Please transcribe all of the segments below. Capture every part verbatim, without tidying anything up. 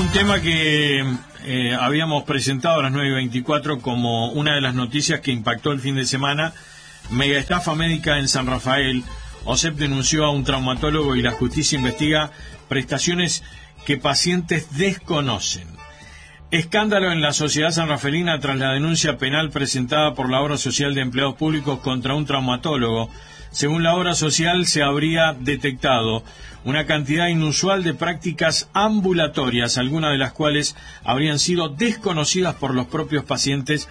Un tema que eh, habíamos presentado a las nueve y veinticuatro como una de las noticias que impactó el fin de semana. Mega estafa médica en San Rafael. OSEP denunció a un traumatólogo y la justicia investiga prestaciones que pacientes desconocen. Escándalo en la sociedad sanrafaelina tras la denuncia penal presentada por la Obra Social de Empleados Públicos contra un traumatólogo. Según la obra social, se habría detectado una cantidad inusual de prácticas ambulatorias, algunas de las cuales habrían sido desconocidas por los propios pacientes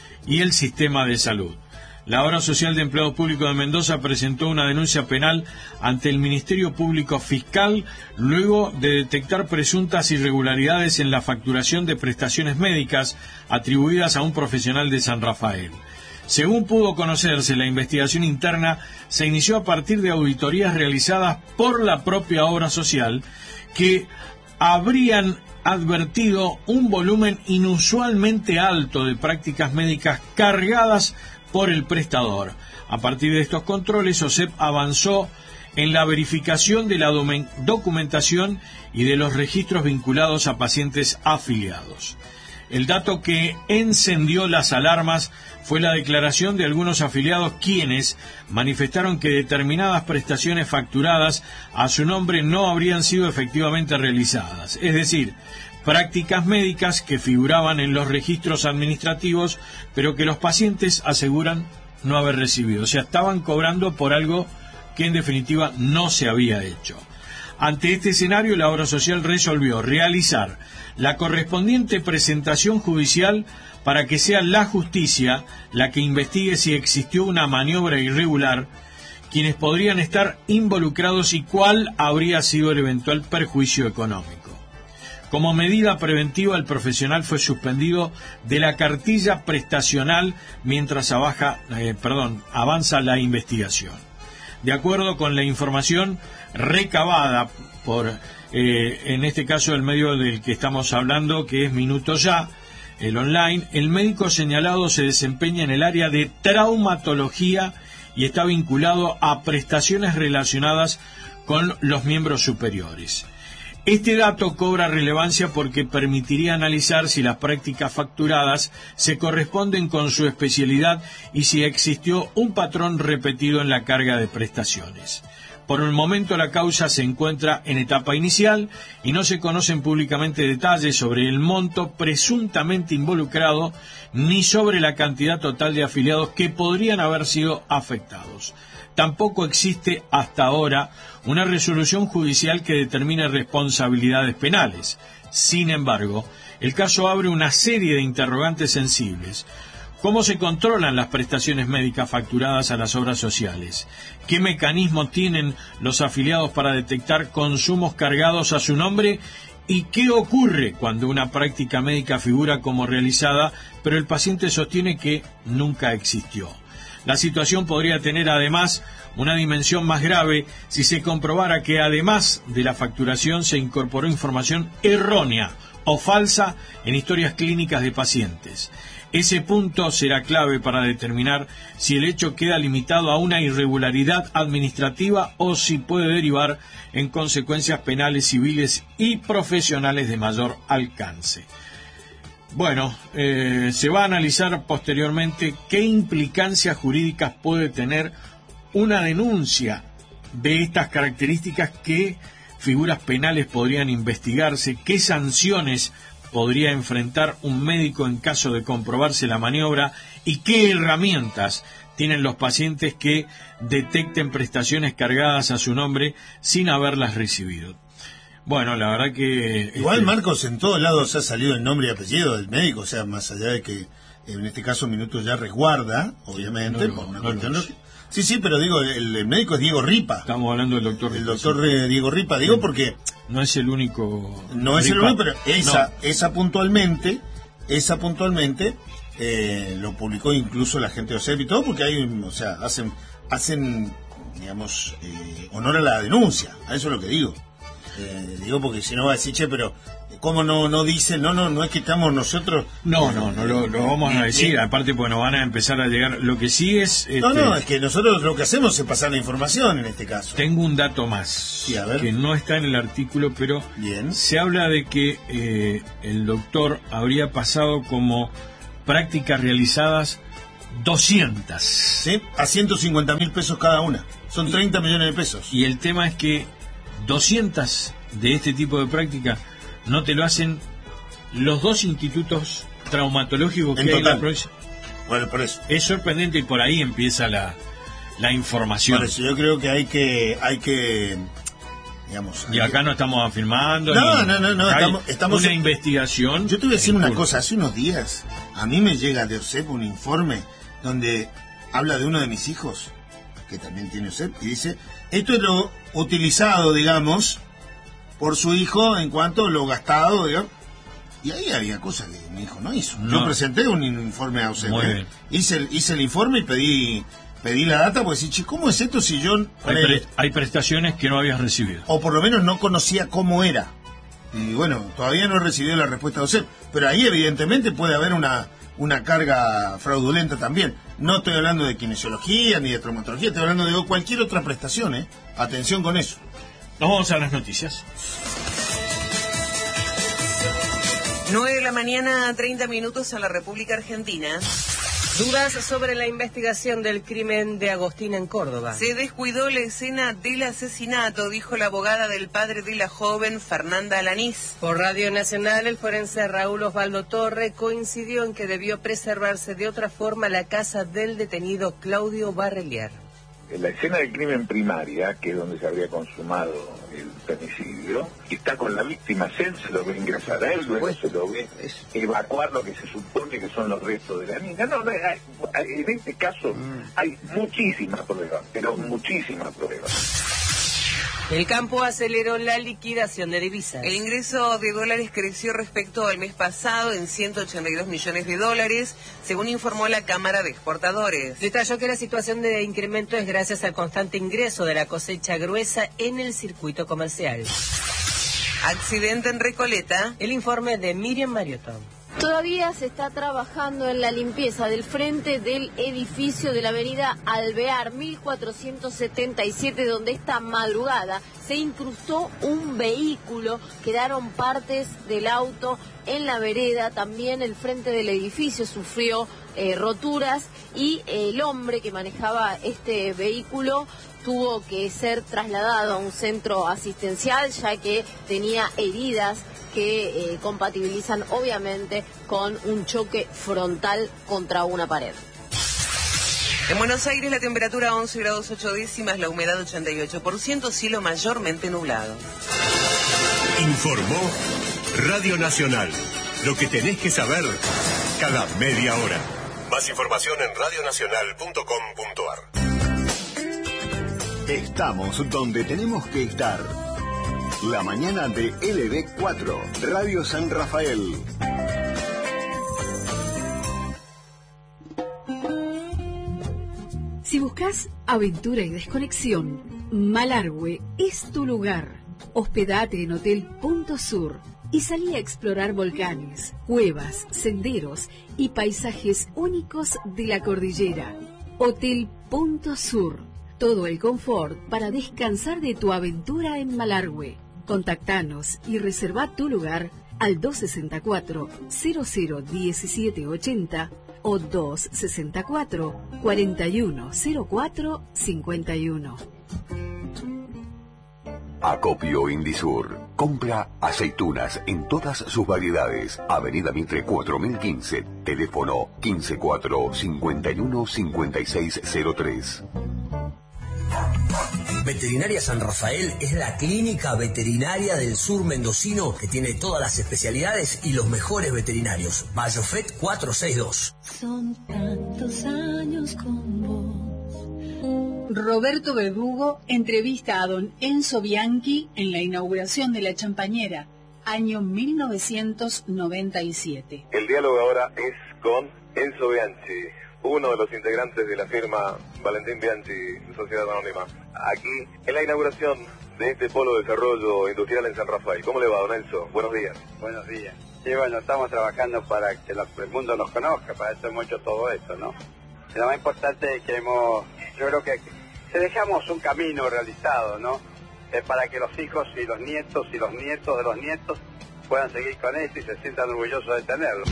y el sistema de salud. La Obra Social de Empleados Públicos de Mendoza presentó una denuncia penal ante el Ministerio Público Fiscal luego de detectar presuntas irregularidades en la facturación de prestaciones médicas atribuidas a un profesional de San Rafael. Según pudo conocerse, la investigación interna se inició a partir de auditorías realizadas por la propia obra social que habrían advertido un volumen inusualmente alto de prácticas médicas cargadas por el prestador. A partir de estos controles, OSEP avanzó en la verificación de la documentación y de los registros vinculados a pacientes afiliados. El dato que encendió las alarmas fue la declaración de algunos afiliados quienes manifestaron que determinadas prestaciones facturadas a su nombre no habrían sido efectivamente realizadas, es decir, prácticas médicas que figuraban en los registros administrativos, pero que los pacientes aseguran no haber recibido. O sea, estaban cobrando por algo que en definitiva no se había hecho. Ante este escenario, la obra social resolvió realizar la correspondiente presentación judicial para que sea la justicia la que investigue si existió una maniobra irregular, quienes podrían estar involucrados y cuál habría sido el eventual perjuicio económico. Como medida preventiva, el profesional fue suspendido de la cartilla prestacional mientras abaja, eh, perdón, avanza la investigación. De acuerdo con la información recabada por, eh, en este caso, el medio del que estamos hablando, que es Minuto Ya, el online, el médico señalado se desempeña en el área de traumatología y está vinculado a prestaciones relacionadas con los miembros superiores. Este dato cobra relevancia porque permitiría analizar si las prácticas facturadas se corresponden con su especialidad y si existió un patrón repetido en la carga de prestaciones. Por el momento la causa se encuentra en etapa inicial y no se conocen públicamente detalles sobre el monto presuntamente involucrado ni sobre la cantidad total de afiliados que podrían haber sido afectados. Tampoco existe hasta ahora una resolución judicial que determine responsabilidades penales. Sin embargo, el caso abre una serie de interrogantes sensibles. ¿Cómo se controlan las prestaciones médicas facturadas a las obras sociales? ¿Qué mecanismos tienen los afiliados para detectar consumos cargados a su nombre? ¿Y qué ocurre cuando una práctica médica figura como realizada, pero el paciente sostiene que nunca existió? La situación podría tener además una dimensión más grave si se comprobara que además de la facturación se incorporó información errónea o falsa en historias clínicas de pacientes. Ese punto será clave para determinar si el hecho queda limitado a una irregularidad administrativa o si puede derivar en consecuencias penales, civiles y profesionales de mayor alcance. Bueno, eh, se va a analizar posteriormente qué implicancias jurídicas puede tener una denuncia de estas características, qué figuras penales podrían investigarse, qué sanciones podría enfrentar un médico en caso de comprobarse la maniobra y qué herramientas tienen los pacientes que detecten prestaciones cargadas a su nombre sin haberlas recibido. Bueno, la verdad que... Igual, este... Marcos, en todos lados ha salido el nombre y apellido del médico, o sea, más allá de que en este caso Minuto Ya resguarda, obviamente, no, por una no, cuestión... no, No, sí, sí, pero digo, el, el médico es Diego Ripa. Estamos hablando del doctor Ripa. El doctor sí. Diego Ripa, digo porque... No es el único... No es Ripa. el único, pero esa, no. esa puntualmente, esa puntualmente, eh, lo publicó incluso la gente de OSEP y todo, porque hay, o sea, hacen, hacen digamos, eh, honor a la denuncia, a eso es lo que digo. Eh, digo porque si no va a decir, che, pero cómo no no dice, no, no, no es que estamos nosotros... No, no, no lo, lo vamos a decir, aparte porque nos van a empezar a llegar. Lo que sí es... No, este, no, es que nosotros lo que hacemos es pasar la información en este caso. Tengo un dato más, sí, a ver. que no está en el artículo, pero Bien. Se habla de que eh, el doctor habría pasado como prácticas realizadas doscientas. Sí, a ciento cincuenta mil pesos cada una. Son treinta millones de pesos. Y el tema es que doscientas de este tipo de práctica no te lo hacen los dos institutos traumatológicos que en hay total. en la provincia. Bueno, por eso. Es sorprendente y por ahí empieza la, la información. Por eso yo creo que hay que... hay que digamos, y acá no estamos afirmando. No, ni, no, no, no, hay estamos, estamos una en... investigación. Yo te voy a decir una curso. cosa, hace unos días a mí me llega de O S E P un informe donde habla de uno de mis hijos, que también tiene O S E P, y dice, esto es lo utilizado, digamos, por su hijo en cuanto a lo gastado, digamos, y ahí había cosas que mi hijo no hizo. No. Yo presenté un informe a O S E P, ¿eh? hice, el, hice el informe y pedí... Pedí la data porque decía, ¿cómo es esto si yo... Hay, pre hay prestaciones que no habías recibido. O por lo menos no conocía cómo era. Y bueno, todavía no he recibido la respuesta de O S E P. Pero ahí evidentemente puede haber una, una carga fraudulenta también. No estoy hablando de kinesiología ni de traumatología, estoy hablando de cualquier otra prestación, ¿eh? Atención con eso. Nos vamos a las noticias. nueve de la mañana, treinta minutos a la República Argentina. Dudas sobre la investigación del crimen de Agostina en Córdoba. Se descuidó la escena del asesinato, dijo la abogada del padre de la joven, Fernanda Alanís. Por Radio Nacional, el forense Raúl Osvaldo Torre coincidió en que debió preservarse de otra forma la casa del detenido Claudio Barrelier. La escena del crimen primaria, que es donde se habría consumado el femicidio, está con la víctima, él se lo ve ingresar a él, luego se lo ve evacuar lo que se supone que son los restos de la niña. No, no, hay, en este caso hay muchísimas pruebas, pero muchísimas pruebas. El campo aceleró la liquidación de divisas. El ingreso de dólares creció respecto al mes pasado en ciento ochenta y dos millones de dólares, según informó la Cámara de Exportadores. Detalló que la situación de incremento es gracias al constante ingreso de la cosecha gruesa en el circuito comercial. Accidente en Recoleta. El informe de Miriam Mariotto. Todavía se está trabajando en la limpieza del frente del edificio de la avenida Alvear mil cuatrocientos setenta y siete, donde esta madrugada se incrustó un vehículo, quedaron partes del auto en la vereda, también el frente del edificio sufrió eh, roturas y el hombre que manejaba este vehículo tuvo que ser trasladado a un centro asistencial ya que tenía heridas que eh, compatibilizan obviamente con un choque frontal contra una pared. En Buenos Aires la temperatura once grados ocho décimas, la humedad ochenta y ocho por ciento, cielo mayormente nublado. Informó Radio Nacional. Lo que tenés que saber cada media hora. Más información en radio nacional punto com punto ar. Estamos donde tenemos que estar. La mañana de L B cuatro, Radio San Rafael. Si buscas aventura y desconexión, Malargüe es tu lugar. Hospedate en Hotel Punto Sur y salí a explorar volcanes, cuevas, senderos y paisajes únicos de la cordillera. Hotel Punto Sur. Todo el confort para descansar de tu aventura en Malargüe. Contactanos y reserva tu lugar al dos sesenta y cuatro, cero cero diecisiete ochenta o dos sesenta y cuatro, cuarenta y uno cero cuatro cincuenta y uno. Acopio Indisur. Compra aceitunas en todas sus variedades. Avenida Mitre cuatro mil quince. Teléfono quince cuatro cincuenta y uno cincuenta y seis cero tres. Veterinaria San Rafael es la clínica veterinaria del sur mendocino que tiene todas las especialidades y los mejores veterinarios. Bayofet cuatrocientos sesenta y dos. Son tantos años con vos. Roberto Verdugo entrevista a don Enzo Bianchi en la inauguración de la Champañera, año mil novecientos noventa y siete. El diálogo ahora es con Enzo Bianchi, uno de los integrantes de la firma Valentín Bianchi, Sociedad Anónima, aquí en la inauguración de este polo de desarrollo industrial en San Rafael. ¿Cómo le va, don Enzo? Buenos días. Buenos días. Sí, bueno, estamos trabajando para que los, el mundo nos conozca, para eso hemos hecho todo esto, ¿no? Y lo más importante es que hemos, yo creo que, que dejamos un camino realizado, ¿no? Es para que los hijos y los nietos y los nietos de los nietos puedan seguir con esto y se sientan orgullosos de tenerlo.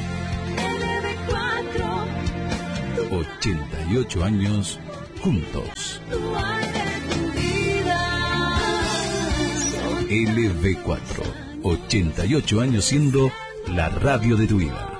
ochenta y ocho años juntos. L V cuatro, ochenta y ocho años siendo la radio de tu vida.